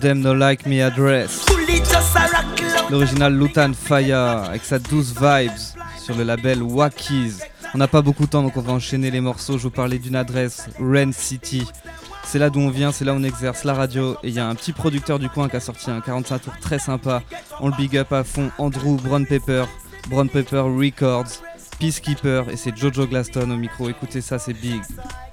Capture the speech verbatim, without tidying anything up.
Them No Like Me Address. L'original Lutan Faya avec sa douce vibes sur le label Wakiz. On n'a pas beaucoup de temps donc on va enchaîner les morceaux. Je vous parlais d'une adresse, Rain City. C'est là d'où on vient, c'est là où on exerce la radio. Et il y a un petit producteur du coin qui a sorti un quarante-cinq tours très sympa. On le big up à fond. Andrew Brown Pepper, Brown Pepper Records, Peacekeeper. Et c'est Jojo Glaston au micro. Écoutez ça, c'est big.